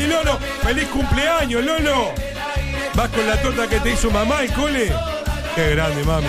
Kili, Lolo. ¡Feliz cumpleaños, Lolo! ¿Vas con la torta que te hizo mamá al cole? Qué grande, mami,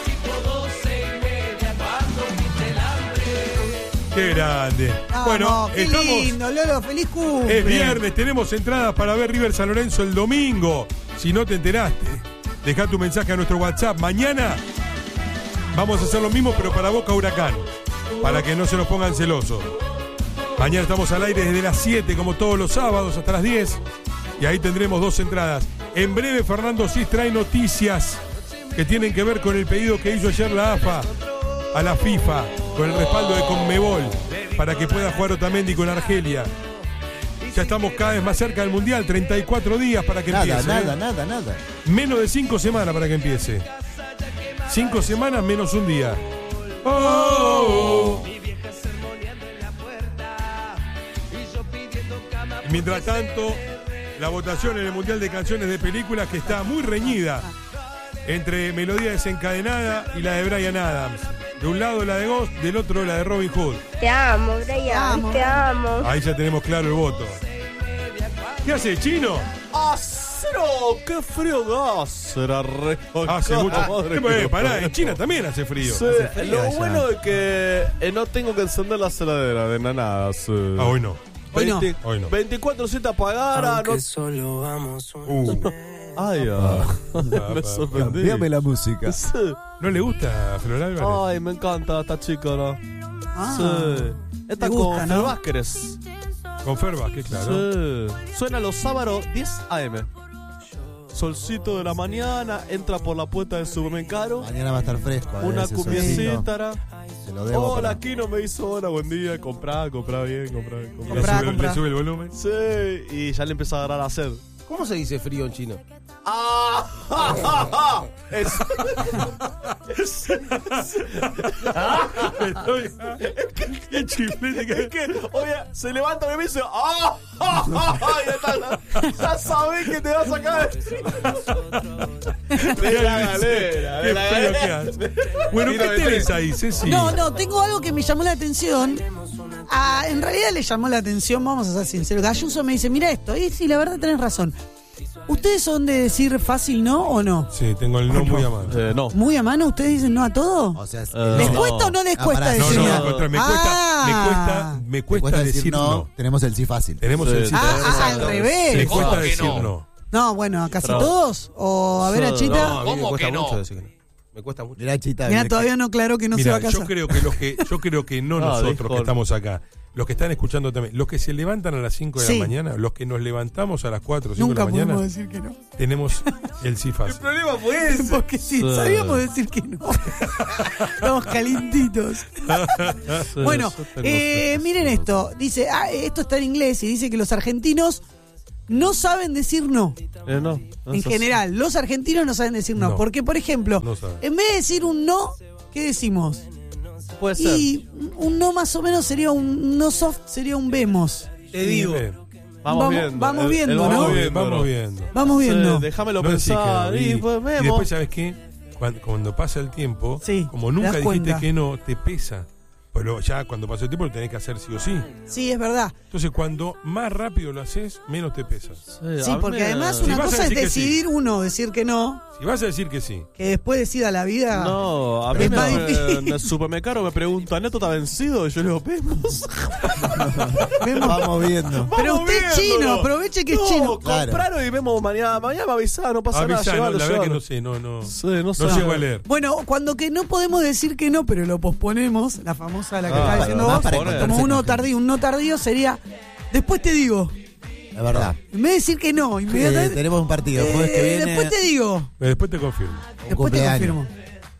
Qué grande. Bueno, qué estamos. lindo, Lolo, feliz cumple. Es viernes, tenemos entradas para ver River San Lorenzo el domingo. Si no te enteraste, dejá tu mensaje a nuestro WhatsApp. Mañana vamos a hacer lo mismo, pero para Boca Huracán, para que no se nos pongan celosos. Mañana estamos al aire desde las 7, como todos los sábados, hasta las 10. Y ahí tendremos 2 entradas. En breve, Fernando Cis trae noticias que tienen que ver con el pedido que hizo ayer la AFA a la FIFA, con el respaldo de Conmebol, para que pueda jugar Otamendi con Argelia. Ya estamos cada vez más cerca del Mundial, 34 días para que empiece. Nada. Menos de 5 semanas para que empiece. 5 semanas menos un día. ¡Oh! Y mientras tanto, la votación en el Mundial de Canciones de Películas, que está muy reñida entre Melodía Desencadenada y la de Bryan Adams. De un lado la de Ghost, del otro la de Robin Hood. Te amo, Bryan, te amo. Ahí ya tenemos claro el voto. ¿Qué hace, Chino? ¡Acero! ¡Qué frío da! Será re... Hace mucho. Pará, en China también hace frío. Sí, Hace frío lo allá. bueno es que no tengo que encender la heladera de nanadas. Hoy no. Hoy no. 24/7 apagada. No... Solo vamos Ay, me sorprendí. Cambiame la música. Sí. ¿No le gusta Flor Álvarez? Ay, me encanta esta chica, ¿no? Sí. Esta te gusta, con ¿no? Fer Vázquez. Con Fer Vázquez, claro. Sí. Suena los sábados 10 AM. Solcito de la mañana, entra por la puerta del supermercado. Mañana va a estar fresco. Una ese cumbiecita. solcito. Se lo debo. Hola, para- Kino me hizo hola, buen día. Comprá bien, comprá. Le sube el volumen. Sí, y ya le empezó a agarrar a sed. ¿Cómo se dice frío en chino? Qué chiflete Es que, oye, se levanta y me dice, ya sabés que te vas a sacar de la galera. Qué feo que hace. Bueno, ¿qué tenés ahí, Ceci? No, tengo algo que me llamó la atención. En realidad le llamó la atención, vamos a ser sinceros. Gayuso me dice, mira esto. Y sí, la verdad tenés razón. ¿Ustedes son de decir fácil no o no? Sí, tengo el no muy a mano. No. ¿Muy a mano? ¿Ustedes dicen no a todo? O sea, ¿Les cuesta o no les cuesta pará, decir No, no? al contrario, me cuesta decir no. Tenemos el sí fácil. Tenemos el sí al revés. Me cuesta ¿Cómo que decir no? no. No, bueno, ¿a casi Bravo. todos? ¿O a ver a Chita? No, a mí me ¿Cómo cuesta que no? mucho decir que no. Me cuesta mucho. Mirá, Chita. Mira, mirá todavía no aclaró que no se va a Mira, casar. yo creo que no No, nosotros dijo- que estamos acá, los que están escuchando también, los que se levantan a las 5 de Sí. la mañana, los que nos levantamos a las 4 o 5 Nunca de la mañana, podemos decir que no. tenemos el sí fácil. problema fue ese. Porque sí, Sí. sabíamos decir que no. Estamos calientitos. Bueno, yo tengo miren esto. Dice, esto está en inglés y dice que los argentinos no saben decir no. No. En general, los argentinos no saben decir no. No. Porque, por ejemplo, No saben. en vez de decir un no, ¿qué decimos? Puede ser. Y un no más o menos sería un no soft, sería un vemos. Te digo. Vamos viendo. vamos viendo, ¿no? Vamos viendo. Vamos viendo. Sí, déjamelo No decís que pensar. no, Y pues y vemos. después, ¿sabes qué? Cuando pasa el tiempo, Sí, como te nunca das dijiste cuenta. que no, te pesa. Pero ya cuando pasa el tiempo lo tenés que hacer sí o sí. Sí, es verdad. Entonces, cuando más rápido lo haces, menos te pesa. Sí, porque además Si una vas a cosa es decir que sí. decidir uno, decir que no, Si vas a decir que sí, que después decida la vida. No, a Es mí más difícil. en el supermercado me preguntan, ¿esto está vencido? Y yo le digo, vemos. Vemos. Vamos viendo. Pero Vamos usted es chino, viéndolo. aproveche que es No, chino. Claro. compraron y vemos mañana. Mañana me avisá, no pasa avisá, nada. no, la verdad que no llévalo. sé, no Sí, no sé. no llego a leer. Bueno, cuando que no podemos decir que no, pero lo posponemos, la famosa la que está diciendo más vos, para como encontrarse un no con tardío. Un no tardío sería, después te digo. La verdad. En vez de decir que no, inmediatamente. Tenemos un partido. El jueves que viene. Después te digo. Después te confirmo. Después te cumpleaños. confirmo.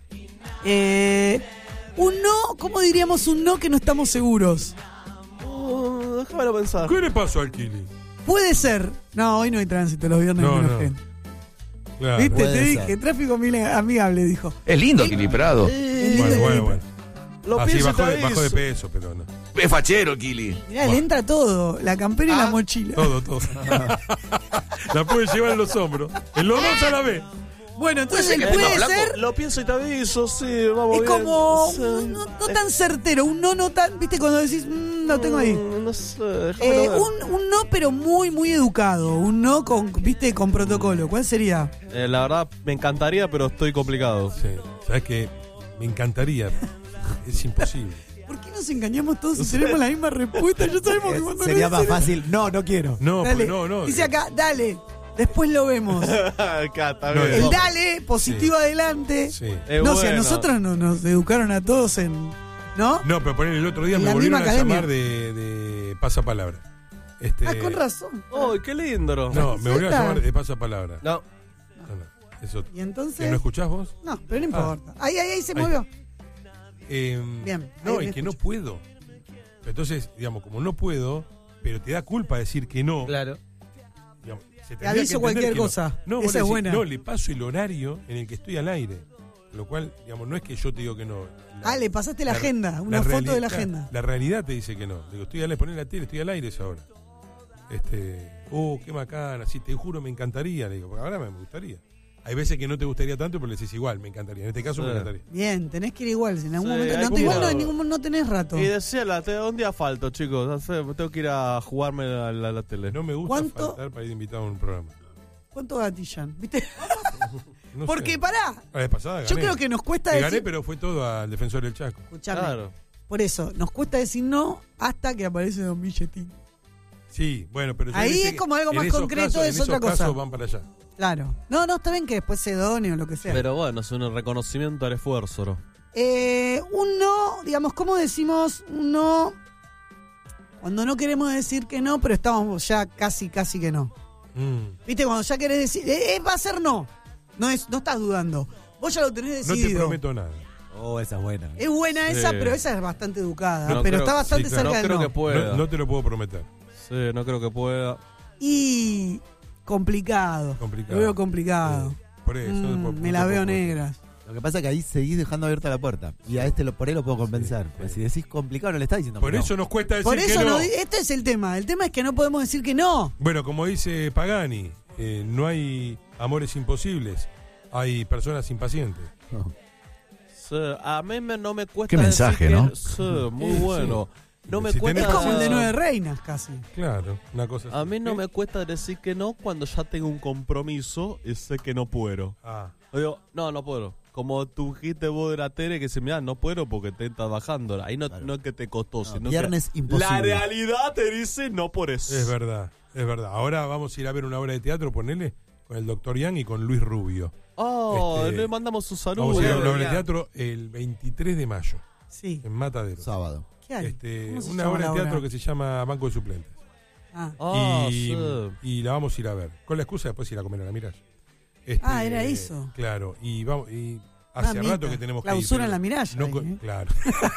Un no, ¿cómo diríamos un no que no estamos seguros? Déjamelo pensar. ¿Qué le pasó al Kili? Puede ser. No, hoy no hay tránsito, los viernes No, menos no. gente. Claro. ¿Viste? puede Te ser. dije, tráfico amigable, dijo. Es lindo Kili Prado. Bueno. Lo Así pienso y te bajó de aviso. peso, pero no. Es fachero el Kili. Mirá, le entra todo, la campera y la mochila. Todo. La puede llevar en los hombros. En los dos a la vez. Bueno, entonces Pensé que puede estaba ser. flaco. Lo pienso y te aviso, sí, vamos Es bien. como Sí. no tan certero, un no tan. ¿Viste cuando decís, lo tengo ahí? No sé, déjamelo ver. Un no, pero muy, muy educado. Un no con, ¿viste? Con protocolo. ¿Cuál sería? La verdad, me encantaría, pero estoy complicado. Sí. ¿Sabes qué? Me encantaría. Es imposible. ¿Por qué nos engañamos todos si tenemos la misma respuesta? Ya sabemos que cuando Sería nos más dicen, fácil. No quiero. No, dale, pues no. dice acá, dale. Después lo vemos. Acá, está No, bien. El dale, positivo adelante. Sí. No, si a Bueno. nosotros nos educaron a todos en. ¿No? No, pero poner el otro día En me la volvieron a misma academia. llamar de pasapalabra. Con razón. ¡Ay, qué lindo! No, me volvieron a está. llamar de pasapalabra. No. No. Es otro. Y ¿Que entonces. no escuchás vos? No, pero no importa. Ahí se Ahí. movió. Bien. ahí No, me es que no escucho. puedo. Entonces, digamos, como no puedo, pero te da culpa decir que no. Claro. Digamos, se Te tendría aviso que entender cualquier que no. cosa. No, vos Esa le es decís, buena. No, le paso el horario en el que estoy al aire. Lo cual, digamos, no es que yo te digo que no. Le pasaste la agenda, una la foto reali- de la agenda. La realidad te dice que no. Digo, estoy al aire, poné la tele, estoy al aire esa hora. Qué macana, sí, te juro, me encantaría. Le digo, porque ahora me gustaría. Hay veces que no te gustaría tanto, pero le decís igual, me encantaría. En este caso me encantaría. Bien, tenés que ir igual. Si en algún Sí, momento. hay No, como- igual no, en ningún, no tenés rato. Y decíala, un día falto, chicos. No sé, tengo que ir a jugarme a la tele. No me gusta ¿Cuánto? faltar para ir invitado a un programa. ¿Cuánto gatillan? ¿Viste? No Porque sé. pará. La vez pasada gané. Yo creo que nos cuesta Que decir. gané, pero fue todo al defensor del Chaco. Escuchame. Claro. Por eso, nos cuesta decir no hasta que aparece Don Billetín. Sí, bueno, pero yo Ahí en ese- es como algo en más esos concreto, casos- es en otra esos cosa. casos van para allá. Claro. No, está bien que después se done o lo que sea. Pero bueno, es un reconocimiento al esfuerzo, ¿no? Un no, digamos, ¿cómo decimos un no? Cuando no queremos decir que no, pero estamos ya casi que no. ¿Viste? Cuando ya querés decir, va a ser no. No estás dudando. Vos ya lo tenés No decidido. te prometo nada. Oh, esa es buena. Es buena esa, Sí. pero esa es bastante educada. No pero creo- está bastante sí, claro. cerca No del creo no. que pueda. No te lo puedo prometer. Sí, no creo que pueda. Y complicado. Complicado. Lo veo complicado. Por eso. Me la veo negra. Lo que pasa es que ahí seguís dejando abierta la puerta. Y a por ahí lo puedo convencer. Pues si decís complicado, no le estás diciendo Por que no. eso nos cuesta decir Por eso que no. este es el tema. El tema es que no podemos decir que no. Bueno, como dice Pagani, no hay amores imposibles, hay personas impacientes. No. Sí, a mí no me cuesta Qué mensaje, decir ¿no? que- sí, muy bueno. No me Si cuesta... tenés Es como el de Ah. 9 reinas casi. Claro, una cosa así. A mí no me cuesta decir que no cuando ya tengo un compromiso y sé que no puedo. Ah, Yo digo, no puedo. Como tú dijiste vos de la tele que se me no puedo porque te estás bajando. Ahí no, Claro. no es que te costó, No, sino viernes que imposible. la realidad te dice no por eso. es verdad, es verdad. Ahora vamos a ir a ver una obra de teatro, ponele, con el Dr. Yang y con Luis Rubio. Oh, Este, le mandamos un saludo. Vamos a ir a ver una obra de Yang. teatro el 23 de mayo, Sí. en Matadero. Sábado. ¿Qué hay? ¿Cómo se Una llama obra la de teatro obra? que se llama Banco de Suplentes. Ah. Ah, y, sí. y la vamos a ir a ver. Con la excusa de después ir a comer a la Mirage. Era eso. Claro, y vamos y hace Mamita. rato que tenemos que ir. Clausura pero en la Mirage no ahí, con- ¿eh? Claro.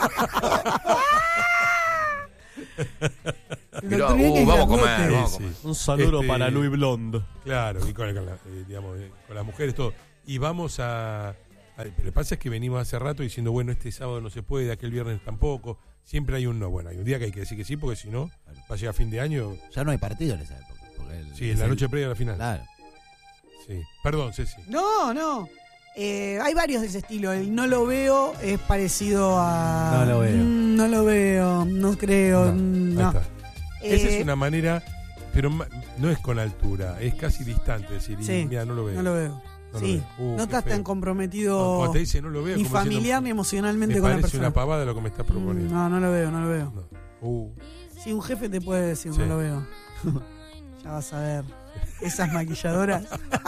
El Pero, doctor Yang es vamos a comer, grandote. vamos a Sí, comer. sí. Un saludo Este- para Luis Blond. Claro, y con las mujeres, todo. Y vamos pero lo que pasa es que venimos hace rato diciendo, bueno, este sábado no se puede, aquel viernes tampoco. Siempre hay un no. Bueno, hay un día que hay que decir que sí, porque si no, va a llegar fin de año. Ya no hay partido en esa época. Sí, es la noche previa a la final. Claro. Sí. Perdón, Ceci. No. Hay varios de ese estilo. El no lo veo es parecido a. No lo veo. No lo veo, no creo. No, No. ahí está. Esa es Eh, una manera, pero no es con altura, es casi distante. Decir, Sí, mira, no lo veo. No lo veo. No lo Sí. veo. No qué estás feo. tan comprometido Cuando te dice no lo veo, ni como diciendo, familiar ni emocionalmente me con la parece persona. una pavada lo que me estás proponiendo. No lo veo, no lo veo. No. Si un jefe te puede decir, Sí. no lo veo. Ya vas a ver. Esas maquilladoras.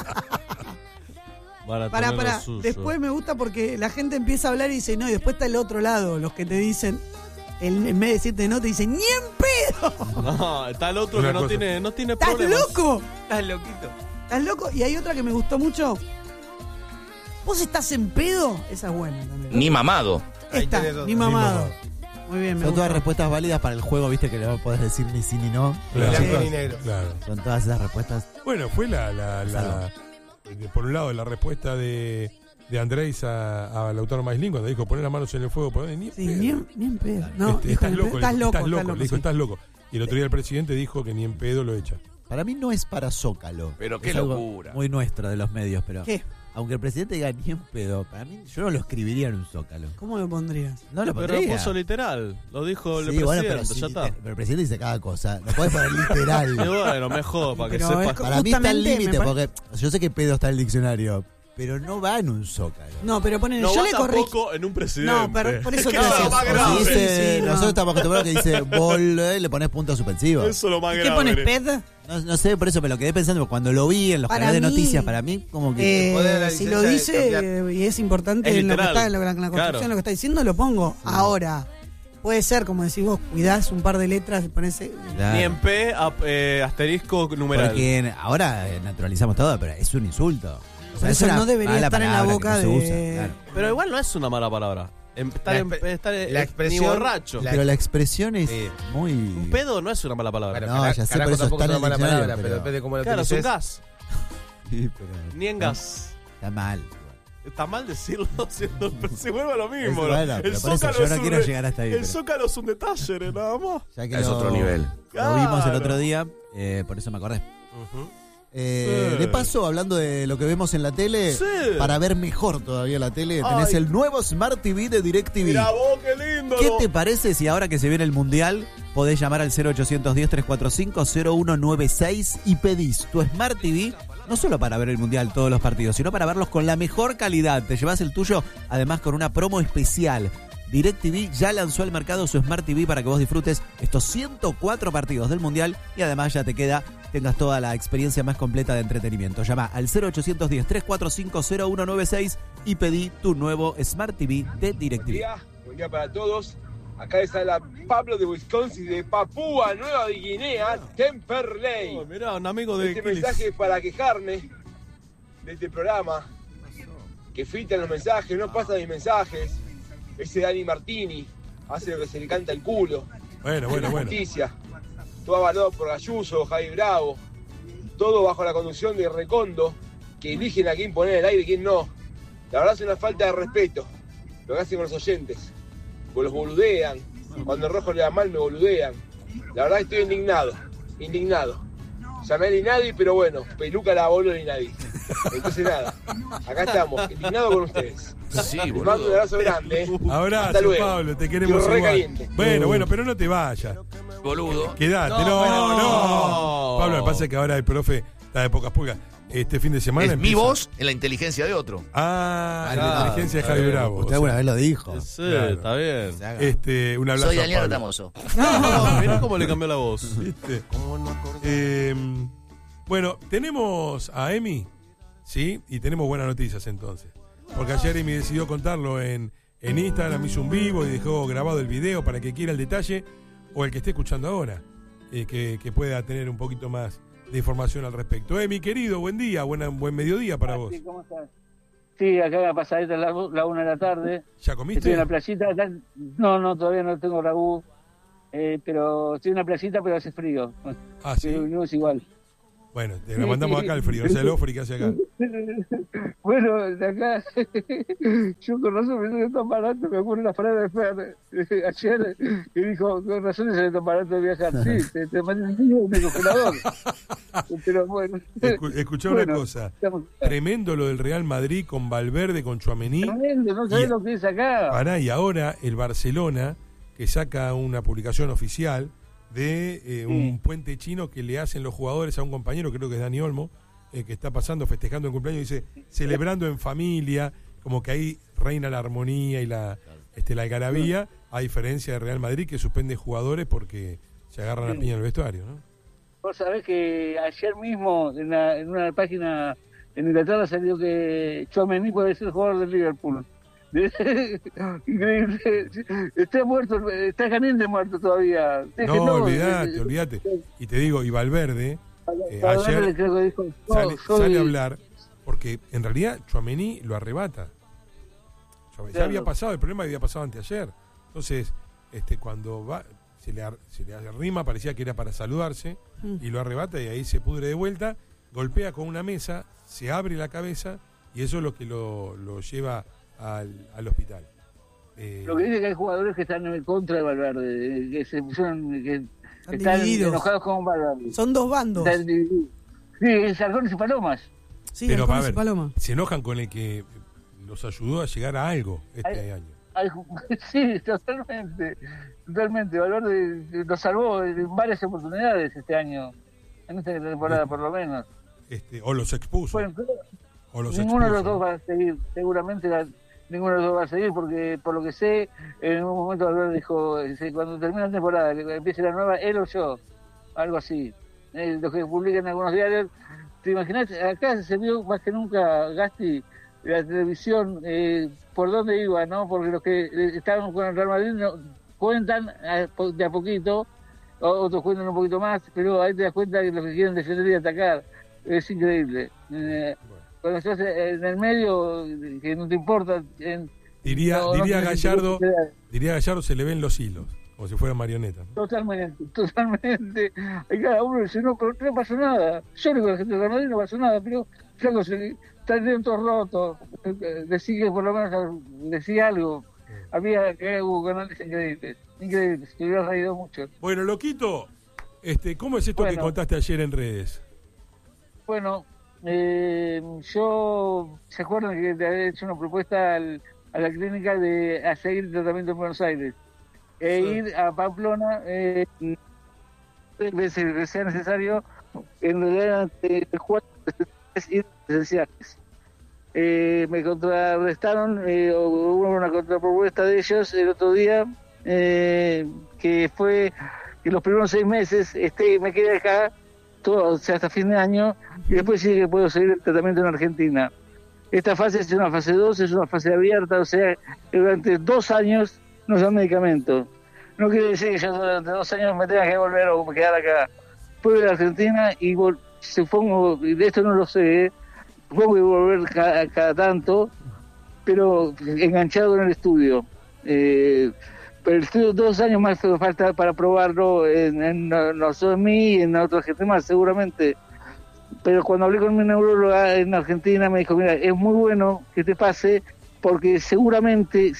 Para Pará. Después me gusta porque la gente empieza a hablar y dice, no, y después está el otro lado, los que te dicen, en vez de decirte no, te dicen, ¡ni en pedo! No, está el otro Una que no cosa. tiene ¿Estás problemas. loco? Estás loquito. ¿Estás loco? Y hay otra que me gustó mucho. ¿Vos estás en pedo? Esa es buena también. Ni mamado. Ahí Esta, tenés otra. ni Ni mamado. mamado. Muy bien, me Son todas gustó. respuestas válidas para el juego, viste, que no podés decir ni sí ni no. Claro. Blanco Sí. ni negro. Claro. Son todas esas respuestas. Bueno, fue por un lado la respuesta de Andrés a Lautaro Maislin cuando dijo poner las manos en el fuego, ni en Sí, pedo. ni en pedo. No, dijo estás ni en loco, pedo. le Estás dijo, loco, le dijo, sí. estás loco. Y el otro día el presidente dijo que ni en pedo lo echa. Para mí no es para Zócalo. Pero qué Es algo locura. muy nuestro de los medios, pero ¿Qué? aunque el presidente diga ni en pedo, para mí yo no lo escribiría en un zócalo. ¿Cómo lo pondrías? No lo Pero pondría. lo puso literal. Lo dijo el Sí, presidente, bueno, pero, ya está. pero el presidente dice cada cosa. No puedes poner literal. Y bueno, mejor, para que Pero sepas. es Para mí está el justamente, límite, me porque yo sé que pedo está en el diccionario, pero no va en un zócalo. No, pero ponen, No yo va le corregí. tampoco en un presidente. No, pero por eso Es te que decía, eso es lo más o si grave. Dice, Sí, no. nosotros estamos acostumbrados que dice bol, le pones punto suspensivo. Eso es lo más ¿Qué grave. pones, ped? No sé, por eso me lo quedé pensando, porque cuando lo vi en los Para canales de mí, noticias, para mí como que... poder la Si licencia lo de dice cambiar. y es importante Es en lo que literal. está en la construcción, Claro. lo que está diciendo, lo pongo. Ahora, puede ser, como decís vos, cuidás un par de letras y pones. Claro. Ni en P, asterisco numeral. Porque ahora naturalizamos todo, pero es un insulto. O Por eso una no debería mala estar en la palabra boca que no se de- usa, claro. Pero igual no es una mala palabra. Estar La expresión- ni borracho. Pero la expresión es Sí. muy... Un pedo no es una mala palabra. Bueno, No, ya sé, carajo por eso tampoco está en es el una mala diccionario, palabra, pero- pero depende de cómo lo Claro, es un utilices. gas. Sí, pero- Ni en gas. Está mal. Está mal decirlo, siendo se vuelve a lo mismo. Es ¿no? bueno, pero por eso yo no quiero llegar hasta ahí, El pero- Zócalo es un detalle, nada más. Ya que Es otro nivel. Lo vimos el Claro. otro día, por eso me acordé. Ujú. Sí. De paso, hablando de lo que vemos en la tele, Sí. para ver mejor todavía la tele, tenés Ay. el nuevo Smart TV de DirecTV. Mirá vos, qué lindo. ¿Qué te parece si ahora que se viene el Mundial podés llamar al 0810-345-0196 y pedís tu Smart TV no solo para ver el Mundial todos los partidos, sino para verlos con la mejor calidad? Te llevas el tuyo además con una promo especial. DirecTV ya lanzó al mercado su Smart TV para que vos disfrutes estos 104 partidos del Mundial y además ya tengas toda la experiencia más completa de entretenimiento. Llama al 0810-345-0196 y pedí tu nuevo Smart TV de DirecTV. Buen día para todos. Acá está la Pablo de Wisconsin, de Papúa Nueva Guinea, Temperley. Oh, mirá, un amigo de Este Kilis. mensaje es para quejarme de este programa, que filtran los mensajes, no pasan mis mensajes. Ese Dani Martini hace lo que se le canta el culo. Bueno. Justicia. Todo avalado por Gayuso, Javi Bravo. Todo bajo la conducción de Recondo, que eligen a quién poner el aire y quién no. La verdad es una falta de respeto lo que hacen con los oyentes. Pues los boludean. Cuando el rojo le da mal, me boludean. La verdad estoy indignado. Llamé al Inadi, pero bueno, peluca la voló el Inadi. Entonces nada, acá estamos, indignados con ustedes. Sí, Les boludo. mando un abrazo grande. Hasta Abrazo, luego. Pablo, te queremos Estoy re igual. caliente. Bueno, pero no te vayas. Boludo. Quedate, no. Pablo, me pasa que ahora el profe está de pocas pulgas. Este fin de semana Es mi empieza- voz en la inteligencia de otro. Ah, Claro, la inteligencia de está Javi bien. Bravo. Usted alguna vez lo dijo. Sí, Claro. está bien. Un abrazo. Soy Daniel a Pablo. Retamoso. Mirá cómo le cambió la voz. ¿Viste? Bueno, tenemos a Emi, ¿sí? Y tenemos buenas noticias entonces. Porque ayer Emi decidió contarlo en Instagram, hizo un vivo y dejó grabado el video para que quiera el detalle o el que esté escuchando ahora, que pueda tener un poquito más de información al respecto. Emi, querido, buen día, buen mediodía para vos. ¿Cómo estás? Sí, acá en la pasadita la 1 de la tarde. ¿Ya Estoy comiste? en la playita. No, todavía no tengo ragú. Pero estoy en la playita, pero hace frío. Ah, sí. No es igual. Bueno, te lo mandamos acá el frío, no sé el ofri que hace acá. Bueno, de acá, yo con razón me sale tan barato, me acuerdo la frase de Fer ayer, que dijo, con razón me sale tan barato de viajar. Sí, te mandé un niño en el congelador. Pero bueno. Escuchá Bueno, una cosa, estamos- tremendo lo del Real Madrid con Valverde, con Tchouaméni. Tremendo, no sabés Y- lo que es acá. Pará, y ahora el Barcelona, que saca una publicación oficial de un puente chino que le hacen los jugadores a un compañero, creo que es Dani Olmo, que está pasando, festejando el cumpleaños, dice, celebrando en familia, como que ahí reina la armonía y la algarabía, a diferencia de Real Madrid, que suspende jugadores porque se agarran a piña en el vestuario, ¿no? Vos sabés que ayer mismo en una página en Inglaterra salió que Tchouaméni puede ser jugador del Liverpool. Increíble. Está muerto, está caliente muerto todavía. No, olvídate. Y te digo, y Valverde, ayer creo que dijo, sale a hablar, porque en realidad Tchouaméni lo arrebata. Ya Claro. había pasado, el problema había pasado anteayer. Entonces, cuando va, se le arrima, parecía que era para saludarse, y lo arrebata y ahí se pudre de vuelta, golpea con una mesa, se abre la cabeza, y eso es lo que lo lleva al hospital. Lo que dice que hay jugadores que están en contra de Valverde, que se pusieron, que Están están divididos. enojados con Valverde. Son dos bandos. Están divididos. Sí, Sargones y Palomas. Sí, Pero, Halcones a ver, y Paloma. se enojan con el que los ayudó a llegar a algo este año. Sí, totalmente. Valverde nos salvó en varias oportunidades este año, en esta temporada por lo menos. O los expuso. Bueno, O los ninguno de los expuso. dos va a seguir, seguramente ninguno de los dos va a seguir, porque por lo que sé, en un momento Valverde dijo, cuando termine la temporada, que empiece la nueva, él o yo, algo así. Lo que publican algunos diarios, ¿te imaginas? Acá se vio más que nunca, Gasti, la televisión, por dónde iba, ¿no? Porque los que estaban con el Real Madrid cuentan de a poquito, otros cuentan un poquito más, pero ahí te das cuenta que los que quieren defender y atacar es increíble. Cuando estás en el medio, que no te importa. Diría Gallardo, se le ven los hilos, como si fueran marionetas. Totalmente. Y cada uno dice, no pasó nada. Yo digo, la gente de Real Madrid no pasó nada, pero claro, están todos rotos. Decía que por lo menos decía algo. Hubo canales increíbles, se hubiera reído mucho. Bueno, Loquito, ¿cómo es esto que contaste ayer en redes? Bueno, yo, ¿se acuerdan que te había hecho una propuesta a la clínica de seguir tratamiento en Buenos Aires? Ir a Pamplona, veces sea necesario, en realidad 4 ir presenciales. Me contrarrestaron, hubo una contrapropuesta de ellos el otro día, que fue que los primeros 6 meses me quedé acá, todo, o sea, hasta fin de año, y después sí que puedo seguir el tratamiento en Argentina. Esta fase es una fase 2, es una fase abierta, o sea, durante 2 años no dan medicamentos. No quiere decir que yo durante 2 años me tenga que volver o quedar acá. Puedo ir a Argentina y supongo, y de esto no lo sé, supongo que volver cada tanto, pero enganchado en el estudio. Pero el estudio 2 años más falta para probarlo no solo en mí y en otra gente más, seguramente. Pero cuando hablé con mi neuróloga en Argentina me dijo, mira, es muy bueno que te pase porque seguramente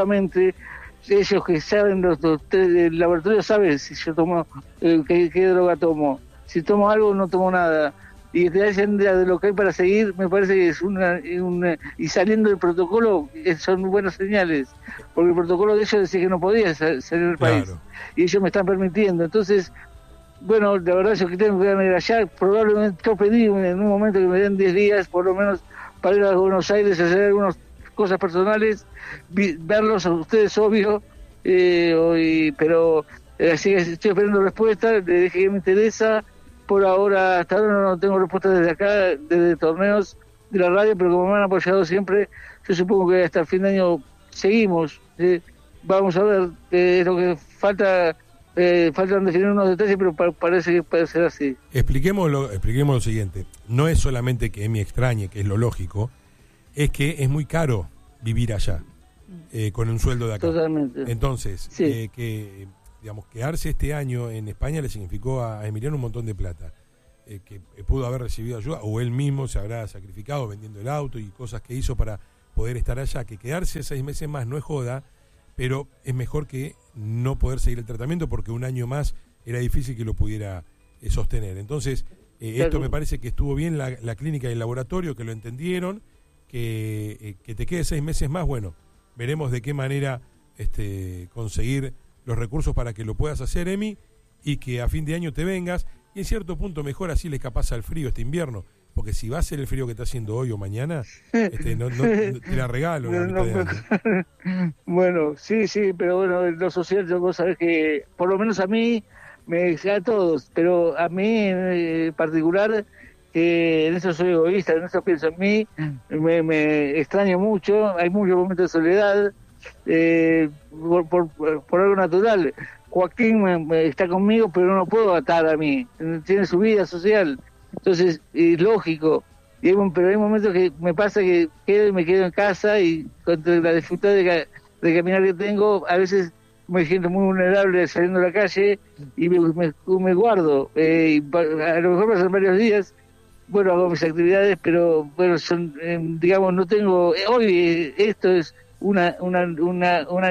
ellos que saben, el laboratorio sabe si yo tomo, qué droga tomo. Si tomo algo, no tomo nada. Y te dicen de lo que hay para seguir, me parece que es y saliendo del protocolo son buenas señales, porque el protocolo de ellos decía que no podía salir del país, y ellos me están permitiendo. Entonces, bueno, la verdad yo que tengo que ir allá, probablemente yo pedí en un momento que me den 10 días, por lo menos, para ir a Buenos Aires, hacer algunas cosas personales, verlos a ustedes, obvio, pero así que estoy esperando respuesta, le dije que me interesa. Por ahora, hasta ahora no tengo respuesta desde acá, desde torneos de la radio, pero como me han apoyado siempre, yo supongo que hasta el fin de año seguimos. Vamos a ver, lo que faltan definir unos detalles, pero parece que puede ser así. Expliquemos lo siguiente. No es solamente que Emi extrañe, que es lo lógico, es que es muy caro vivir allá, con un sueldo de acá. Totalmente. Entonces, sí. Quedarse este año en España le significó a Emiliano un montón de plata, que pudo haber recibido ayuda, o él mismo se habrá sacrificado vendiendo el auto y cosas que hizo para poder estar allá. Que quedarse 6 meses más no es joda, pero es mejor que no poder seguir el tratamiento porque un año más era difícil que lo pudiera sostener. Entonces, esto me parece que estuvo bien la clínica y el laboratorio, que lo entendieron, que te quede 6 meses más. Bueno, veremos de qué manera conseguir los recursos para que lo puedas hacer, Emi, y que a fin de año te vengas, y en cierto punto mejor así le escapas al frío este invierno, porque si va a ser el frío que está haciendo hoy o mañana, no te la regalo. Bueno, sí, pero bueno, lo social, vos sabés que, por lo menos a mí, a todos, pero a mí en particular, en eso soy egoísta, en eso pienso en mí, me extraño mucho, hay muchos momentos de soledad, por algo natural. Joaquín está conmigo, pero no lo puedo atar a mí, tiene su vida social, entonces es lógico, pero hay momentos que me pasa que me quedo en casa y con la dificultad de caminar que tengo, a veces me siento muy vulnerable saliendo a la calle y me guardo, y a lo mejor pasan varios días, bueno, hago mis actividades, pero bueno, son, digamos, no tengo, hoy esto es una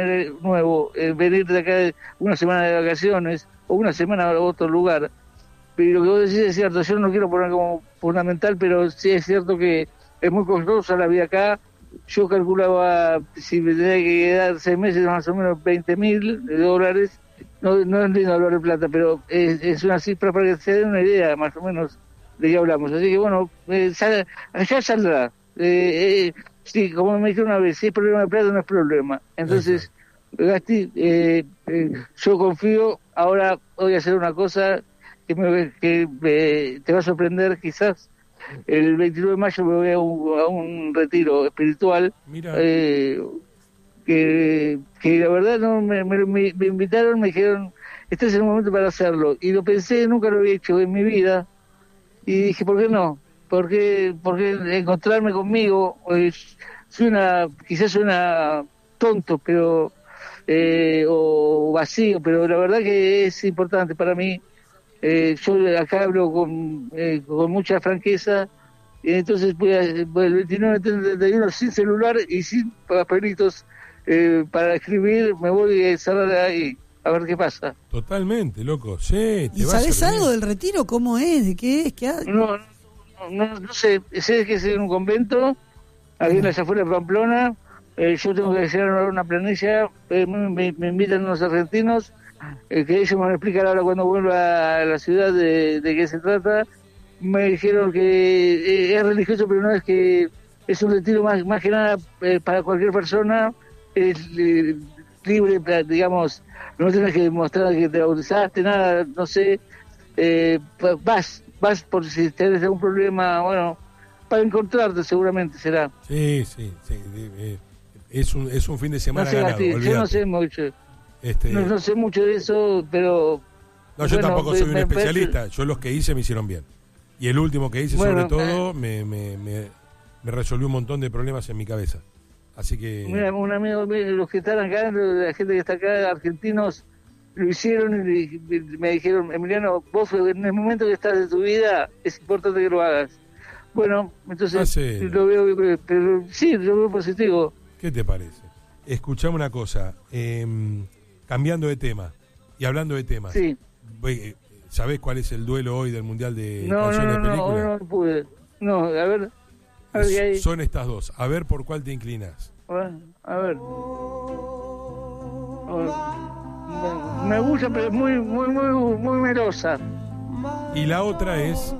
nuevo, venir de acá una semana de vacaciones o una semana a otro lugar, pero lo que vos decís es cierto. Yo no quiero poner como fundamental, pero sí es cierto que es muy costosa la vida acá. Yo calculaba, si me tenía que quedar 6 meses, más o menos $20.000. No entiendo hablar de plata, pero es una cifra para que se den una idea, más o menos, de qué hablamos. Así que bueno, allá saldrá. Sí, como me dijeron una vez, si es problema de plata no es problema. Entonces, Gasti, yo confío. Ahora voy a hacer una cosa que te va a sorprender quizás. El 29 de mayo me voy a un retiro espiritual. Mira. Que la verdad no me invitaron, me dijeron, este es el momento para hacerlo. Y lo pensé, nunca lo había hecho en mi vida. Y dije, ¿por qué no? Porque encontrarme conmigo quizás suena tonto, pero o vacío, pero la verdad que es importante para mí. Yo acá hablo con mucha franqueza, y entonces voy el 29 de 31 sin celular y sin papelitos para escribir. Me voy a cerrar ahí a ver qué pasa. Totalmente, loco. Sí, ¿Y sabés algo del retiro? ¿Cómo es? ¿De qué es? No sé. Sé que es en un convento aquí en las afueras de Pamplona. Yo tengo que llenar una planilla. Me invitan unos argentinos que ellos me van a explicar ahora cuando vuelva a la ciudad de qué se trata. Me dijeron que es religioso, pero no es que es un retiro más que nada para cualquier persona. Es libre, digamos, no tienes que demostrar que te bautizaste, nada, no sé. Vas por si tienes algún problema, bueno, para encontrarte seguramente será. Sí. Es un fin de semana ganado, olvídate. Yo no sé mucho. No sé mucho de eso, pero... No, yo tampoco soy un especialista. Yo los que hice me hicieron bien. Y el último que hice, sobre todo, me resolvió un montón de problemas en mi cabeza. Así que... Mira, un amigo mío, los que están acá, la gente que está acá, argentinos, lo hicieron y me dijeron, Emiliano, vos en el momento que estás de tu vida, es importante que lo hagas. Bueno, entonces lo veo, pero sí, lo veo positivo. ¿Qué te parece? Escuchame una cosa, cambiando de tema y hablando de temas. Sí. ¿Sabés cuál es el duelo hoy del Mundial de Canciones de Películas? No pude. No, a ver qué hay. Son estas dos. A ver por cuál te inclinas. A ver. Me gusta, pero es muy melosa. Y la otra es...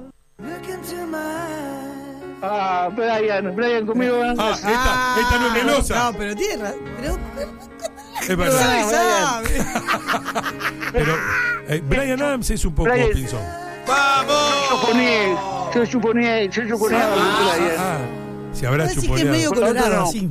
Brian, conmigo. Esta no es melosa. No, pero tierra. Es verdad. Pero Brian Adams es un poco pinzón. ¡Vamos! Yo suponía Brian. Se habrá que chuponeado. es medio colorado, no. sí.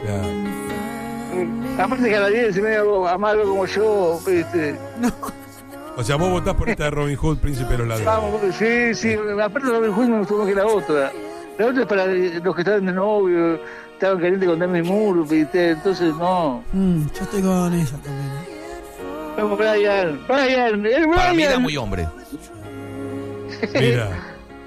Aparte canadiense, medio amado como yo, ¿viste? No. O sea, vos votás por esta de Robin Hood, Príncipe de los Ladrones. Vamos, sí. Aparte de Robin Hood me gustó más que la otra. La otra es para los que estaban de novio, estaban calientes con Demi Moore, ¿viste? Entonces, no. Yo estoy con esa también. Vamos, Brian. Para mí da muy hombre. Mira.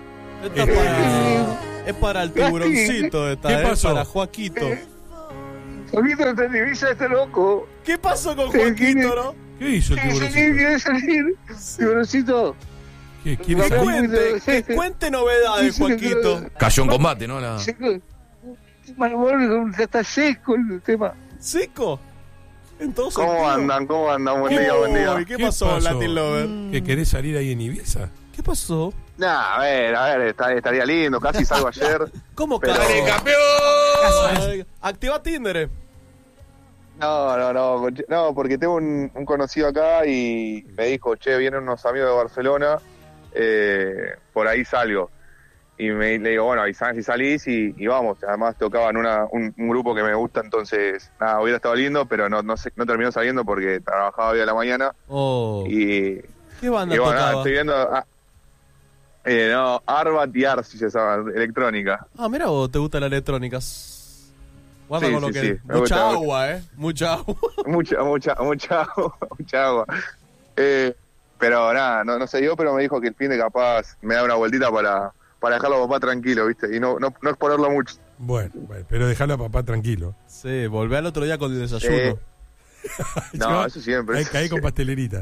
Es para el tiburoncito esta, ¿Qué pasó? Para Joaquito. Joaquito está en Ibiza, está loco. ¿Qué pasó con Joaquito, no? ¿Qué hizo el tiburoncito? ¿Quiere salir? Tiburoncito. ¿Qué quiere salir? Que cuente novedades, Joaquito. Cayó en combate, ¿no? Está seco el tema. ¿Seco? Entonces, ¿Cómo andan? Buen día. ¿Qué pasó, Latin Lover? ¿Que querés salir ahí en Ibiza? ¿Qué pasó? Nah, a ver, estaría lindo, casi salgo ayer. ¿Cómo pero... casi? ¡Campeón! Activa Tinder. No, porque tengo un conocido acá y me dijo, che, vienen unos amigos de Barcelona, por ahí salgo. Y le digo, bueno, avisame si salís y vamos. Además tocaban un grupo que me gusta, entonces, nada, hubiera estado lindo, pero no terminó saliendo porque trabajaba hoy a la mañana. Oh. Y ¿qué banda bueno, tocaba? estoy viendo... Arbat y Arsi se llama, electrónica. Mira vos, te gusta la electrónica. Guarda Sí, con lo sí, que... sí, me Mucha gusta. agua, mucha agua. mucha agua. Pero nada, no se dio, pero me dijo que el fin de capaz me da una vueltita para dejarlo a papá tranquilo, ¿viste? Y no exponerlo mucho. Bueno, pero dejarlo a papá tranquilo. Sí, volvé al otro día con el desayuno. No, eso siempre. Caí con pastelerita.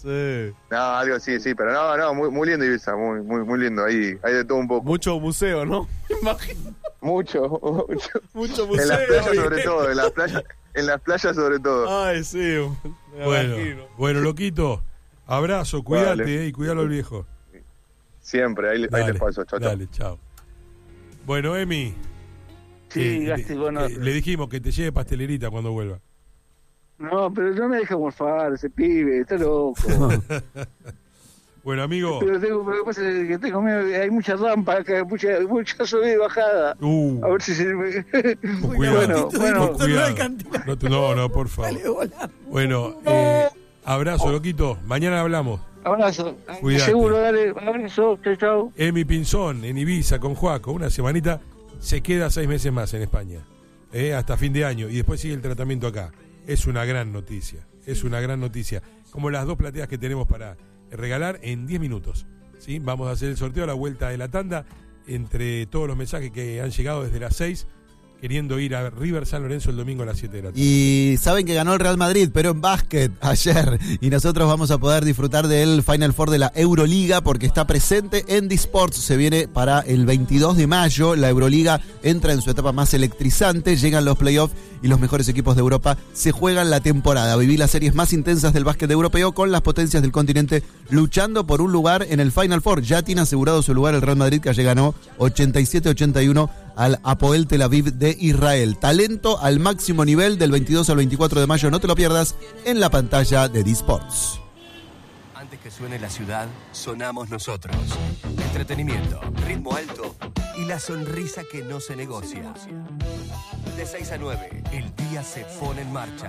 Sí. No, algo así, sí, pero no, muy lindo Ibiza, muy lindo, ahí hay de todo un poco. Mucho museo, ¿no? Imagino. Mucho museo. En las playas sobre todo, en las playas sobre todo. Ay, sí. Bueno, loquito, abrazo, cuídate, Vale. y cuidalo al viejo. Siempre, ahí les paso, chao. Dale, chao. Bueno, Emi. Sí, Gasti, bueno. Le dijimos que te lleve pastelerita cuando vuelva. No, pero no me deja morfar ese pibe, está loco. Bueno, amigo. Pero lo que pasa es que tengo miedo, hay mucha rampa acá, mucha subida y bajada. A ver si se me... Cuidado. Bueno. Cuidado. No, por favor. Bueno, abrazo, loquito. Mañana hablamos. Abrazo. Cuídate. Seguro, dale. Abrazo. Chau. Emi Pinzón, en Ibiza, con Joaco. Una semanita. Se queda 6 meses más en España. Hasta fin de año. Y después sigue el tratamiento acá. Es una gran noticia. Como las 2 plateas que tenemos para regalar en 10 minutos. ¿Sí? Vamos a hacer el sorteo a la vuelta de la tanda. Entre todos los mensajes que han llegado desde las 6, queriendo ir a River San Lorenzo el domingo a las 7 de la tarde. Y saben que ganó el Real Madrid, pero en básquet ayer. Y nosotros vamos a poder disfrutar del Final Four de la Euroliga porque está presente en D-Sports. Se viene para el 22 de mayo. La Euroliga entra en su etapa más electrizante. Llegan los playoffs y los mejores equipos de Europa se juegan la temporada. Viví las series más intensas del básquet europeo con las potencias del continente luchando por un lugar en el Final Four. Ya tiene asegurado su lugar el Real Madrid, que ayer ganó 87-81 al Hapoel Tel Aviv de Israel. Talento al máximo nivel del 22 al 24 de mayo. No te lo pierdas en la pantalla de D-Sports. Antes que suene la ciudad, sonamos nosotros. Entretenimiento, ritmo alto y la sonrisa que no se negocia. De 6 a 9, el día se pone en marcha.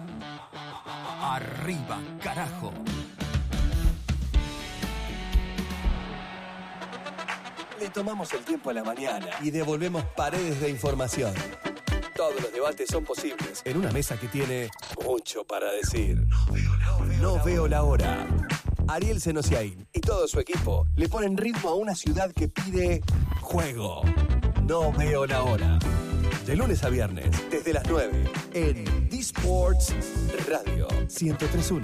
Arriba, carajo. Le tomamos el tiempo a la mañana y devolvemos paredes de información. Todos los debates son posibles en una mesa que tiene mucho para decir. No veo la hora. Ariel Senosiaín y todo su equipo le ponen ritmo a una ciudad que pide juego. No veo la hora. De lunes a viernes, desde las 9, en D-Sports Radio 103.1.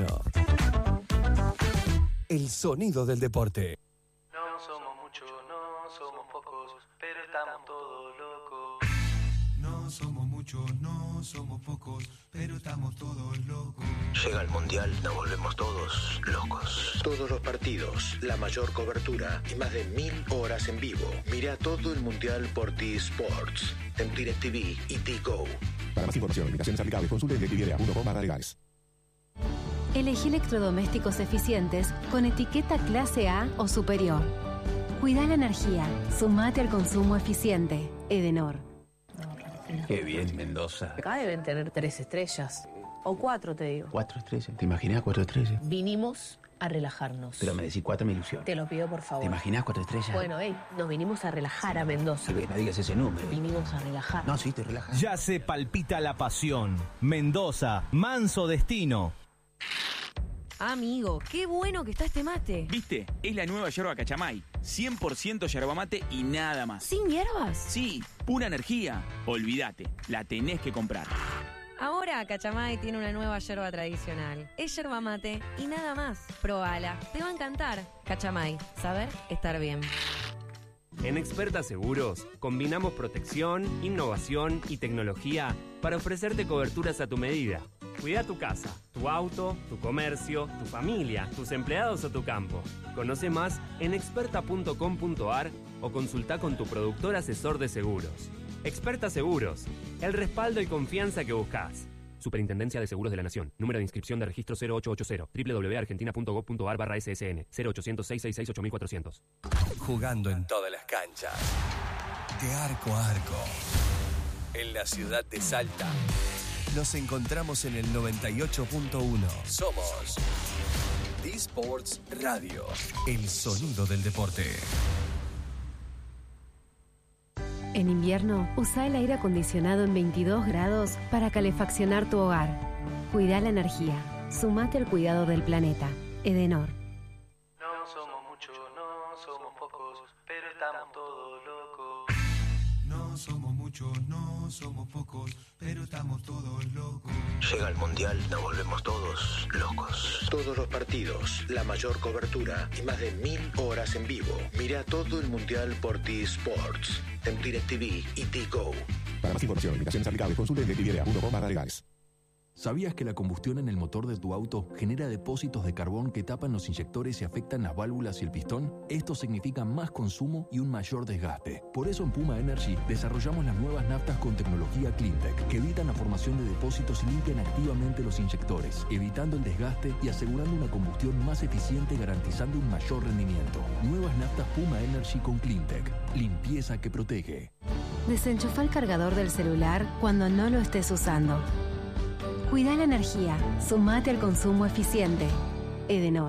El sonido del deporte. No somos muchos, no somos pocos, pero estamos todos locos. No somos muchos, no somos pocos, pero estamos todos locos. Llega el Mundial, nos volvemos todos locos. Todos los partidos, la mayor cobertura y más de 1000 horas en vivo. Mira todo el Mundial por T-Sports, en DirecTV y T-Go. Para más información, limitaciones aplicables, consulte DirecTV.com/legales. Elegí electrodomésticos eficientes con etiqueta clase A o superior. Cuida la energía. Sumate al consumo eficiente. Edenor. Qué bien, Mendoza. Acá deben tener 3 estrellas. O 4, te digo. 4 estrellas. ¿Te imaginas 4 estrellas? Vinimos a relajarnos. Pero me decís 4, me ilusión. Te lo pido, por favor. ¿Te imaginas 4 estrellas? Bueno, nos vinimos a relajar a Mendoza. No digas ese número. Vinimos a relajar. No, sí, te relajas. Ya se palpita la pasión. Mendoza, manso destino. Amigo, qué bueno que está este mate. ¿Viste? Es la nueva yerba Cachamay. 100% yerba mate y nada más. ¿Sin hierbas? Sí, pura energía. Olvídate, la tenés que comprar. Ahora Cachamay tiene una nueva yerba tradicional. Es yerba mate y nada más. Probala, te va a encantar. Cachamay, saber estar bien. En Experta Seguros combinamos protección, innovación y tecnología para ofrecerte coberturas a tu medida. Cuida tu casa, tu auto, tu comercio, tu familia, tus empleados o tu campo. Conoce más en experta.com.ar o consulta con tu productor asesor de seguros. Experta Seguros, el respaldo y confianza que buscas. Superintendencia de Seguros de la Nación. Número de inscripción de registro 0880. www.argentina.gov.ar/ssn. 0800-666-8400. Jugando en todas las canchas. De arco a arco. En la ciudad de Salta. Nos encontramos en el 98.1. Somos D-Sports Radio. El sonido del deporte. En invierno, usa el aire acondicionado en 22 grados para calefaccionar tu hogar. Cuida la energía. Sumate al cuidado del planeta. Edenor. No somos muchos, no somos pocos, pero estamos todos locos. No somos muchos. muchos, no somos pocos, pero estamos todos locos. Llega el Mundial, nos volvemos todos locos. Todos los partidos, la mayor cobertura y más de 1000 horas en vivo. Mira todo el Mundial por T-Sports, en DirecTV y T-Go. Para más información, limitaciones aplicables, consulte en directv.com/legales. ¿Sabías que la combustión en el motor de tu auto genera depósitos de carbón que tapan los inyectores y afectan las válvulas y el pistón? Esto significa más consumo y un mayor desgaste. Por eso en Puma Energy desarrollamos las nuevas naftas con tecnología CleanTech, que evitan la formación de depósitos y limpian activamente los inyectores, evitando el desgaste y asegurando una combustión más eficiente, garantizando un mayor rendimiento. Nuevas naftas Puma Energy con CleanTech. Limpieza que protege. Desenchufa el cargador del celular cuando no lo estés usando. Cuida la energía. Sumate al consumo eficiente. Edenor.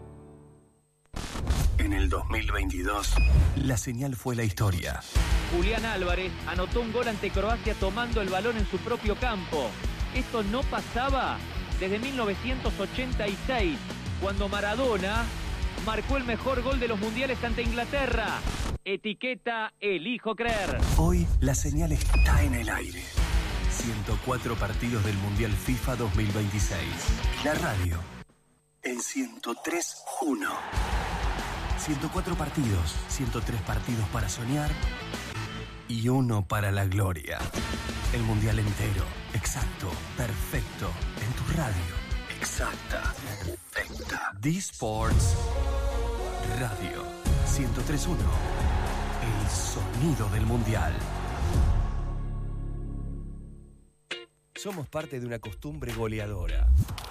En el 2022, la señal fue la historia. Julián Álvarez anotó un gol ante Croacia tomando el balón en su propio campo. Esto no pasaba desde 1986, cuando Maradona marcó el mejor gol de los mundiales ante Inglaterra. Etiqueta Elijo Creer. Hoy la señal está en el aire. 104 partidos del Mundial FIFA 2026. La radio en 103.1. 104 partidos, 103 partidos para soñar y uno para la gloria. El Mundial entero, exacto, perfecto, en tu radio. Exacta, perfecta. D-Sports Radio 103.1. El sonido del Mundial. Somos parte de una costumbre goleadora.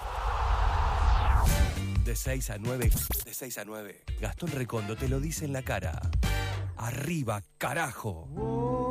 De 6 a 9, Gastón Recondo te lo dice en la cara. Arriba, carajo.